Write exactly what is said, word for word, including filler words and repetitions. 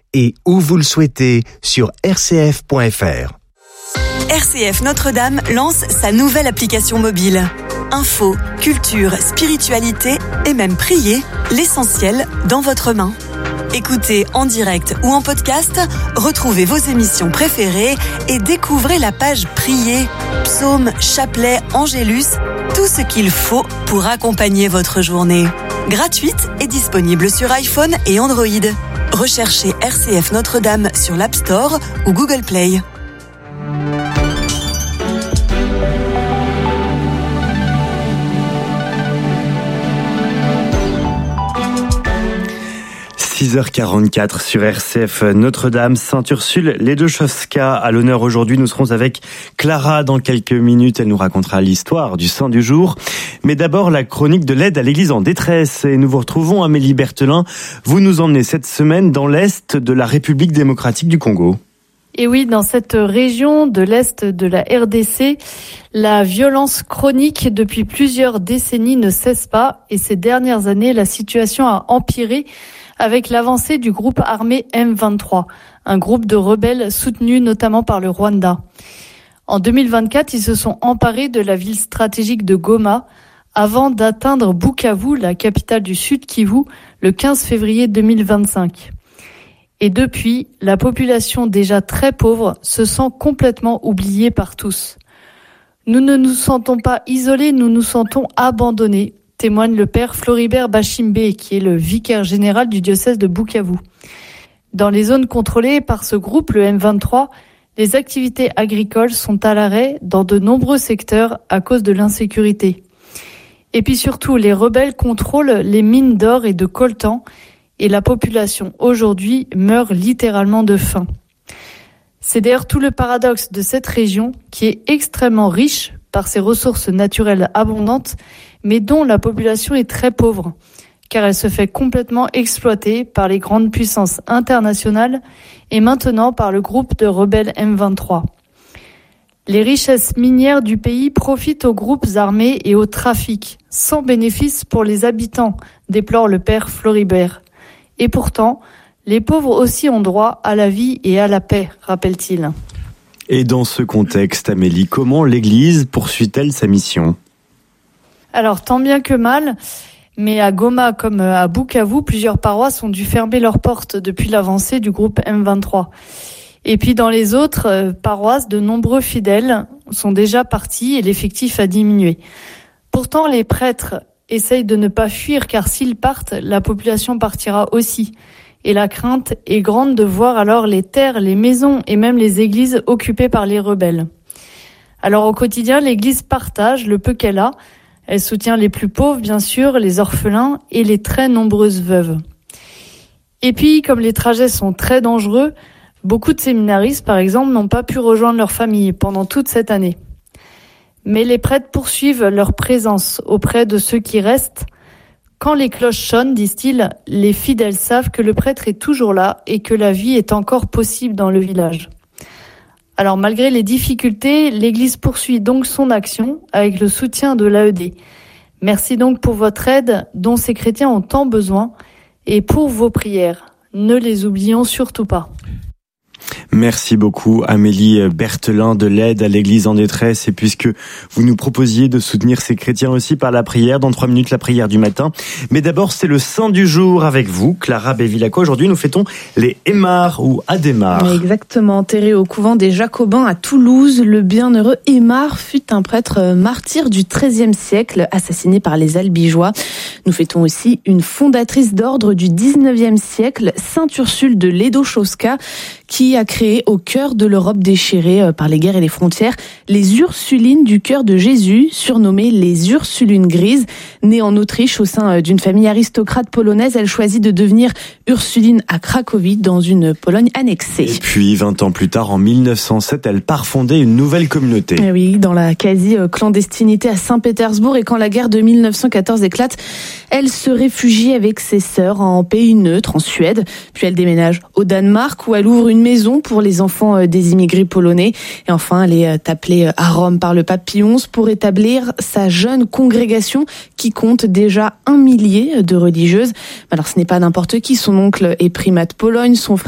et où vous le souhaitez sur r c f point f r. R C F Notre-Dame lance sa nouvelle application mobile. Info, culture, spiritualité et même prier, l'essentiel dans votre main. Écoutez en direct ou en podcast, retrouvez vos émissions préférées et découvrez la page Prier, psaumes, chapelets, angélus, tout ce qu'il faut pour accompagner votre journée. Gratuite et disponible sur iPhone et Android. Recherchez R C F Notre-Dame sur l'App Store ou Google Play. six heures quarante-quatre sur R C F Notre-Dame, Sainte-Ursule, les deux Chosca à l'honneur aujourd'hui. Nous serons avec Clara dans quelques minutes. Elle nous racontera l'histoire du saint du jour. Mais d'abord, la chronique de l'aide à l'église en détresse. Et nous vous retrouvons, Amélie Berthelin. Vous nous emmenez cette semaine dans l'est de la République démocratique du Congo. Et oui, dans cette région de l'Est de la R D C, la violence chronique depuis plusieurs décennies ne cesse pas. Et ces dernières années, la situation a empiré avec l'avancée du groupe armé M vingt-trois, un groupe de rebelles soutenu notamment par le Rwanda. En deux mille vingt-quatre, ils se sont emparés de la ville stratégique de Goma avant d'atteindre Bukavu, la capitale du Sud Kivu, le quinze février deux mille vingt-cinq. Et depuis, la population déjà très pauvre se sent complètement oubliée par tous. Nous ne nous sentons pas isolés, nous nous sentons abandonnés, témoigne le père Floribert Bashimbe, qui est le vicaire général du diocèse de Bukavu. Dans les zones contrôlées par ce groupe, le M vingt-trois, les activités agricoles sont à l'arrêt dans de nombreux secteurs à cause de l'insécurité. Et puis surtout, les rebelles contrôlent les mines d'or et de coltan, et la population aujourd'hui meurt littéralement de faim. C'est d'ailleurs tout le paradoxe de cette région qui est extrêmement riche par ses ressources naturelles abondantes, mais dont la population est très pauvre, car elle se fait complètement exploiter par les grandes puissances internationales et maintenant par le groupe de rebelles M vingt-trois. Les richesses minières du pays profitent aux groupes armés et au trafic, sans bénéfice pour les habitants, déplore le père Floribert. Et pourtant, les pauvres aussi ont droit à la vie et à la paix, rappelle-t-il. Et dans ce contexte, Amélie, comment l'Église poursuit-elle sa mission ? Alors, tant bien que mal, mais à Goma comme à Bukavu, plusieurs paroisses ont dû fermer leurs portes depuis l'avancée du groupe M vingt-trois. Et puis dans les autres euh, paroisses, de nombreux fidèles sont déjà partis et l'effectif a diminué. Pourtant, les prêtres essayent de ne pas fuir, car s'ils partent, la population partira aussi. Et la crainte est grande de voir alors les terres, les maisons et même les églises occupées par les rebelles. Alors au quotidien, l'Église partage le peu qu'elle a. Elle soutient les plus pauvres, bien sûr, les orphelins et les très nombreuses veuves. Et puis, comme les trajets sont très dangereux, beaucoup de séminaristes, par exemple, n'ont pas pu rejoindre leur famille pendant toute cette année. Mais les prêtres poursuivent leur présence auprès de ceux qui restent. Quand les cloches sonnent, disent-ils, les fidèles savent que le prêtre est toujours là et que la vie est encore possible dans le village. Alors malgré les difficultés, l'Église poursuit donc son action avec le soutien de l'A E D. Merci donc pour votre aide dont ces chrétiens ont tant besoin et pour vos prières. Ne les oublions surtout pas. Merci beaucoup Amélie Berthelin de l'aide à l'église en détresse. Et puisque vous nous proposiez de soutenir ces chrétiens aussi par la prière, dans trois minutes la prière du matin. Mais d'abord c'est le saint du jour avec vous, Clara Bevilacqua. Aujourd'hui nous fêtons les Aymar ou Adhémar. Exactement, enterré au couvent des Jacobins à Toulouse, le bienheureux Aymar fut un prêtre martyr du treizième siècle, assassiné par les Albigeois. Nous fêtons aussi une fondatrice d'ordre du dix-neuvième siècle, Sainte Ursule de Ledo-Chosca, qui a créé au cœur de l'Europe déchirée par les guerres et les frontières les Ursulines du cœur de Jésus, surnommées les Ursulines grises. Née en Autriche au sein d'une famille aristocrate polonaise, elle choisit de devenir Ursuline à Cracovie, dans une Pologne annexée. Et puis, vingt ans plus tard, en mille neuf cent sept, elle part fonder une nouvelle communauté. Et oui, dans la quasi-clandestinité à Saint-Pétersbourg, et quand la guerre de mille neuf cent quatorze éclate, elle se réfugie avec ses sœurs en pays neutre, en Suède. Puis elle déménage au Danemark, où elle ouvre une maison pour les enfants des immigrés polonais. Et enfin, elle est appelée à Rome par le pape Pie onze pour établir sa jeune congrégation qui compte déjà un millier de religieuses. Alors ce n'est pas n'importe qui, son oncle est primat de Pologne, son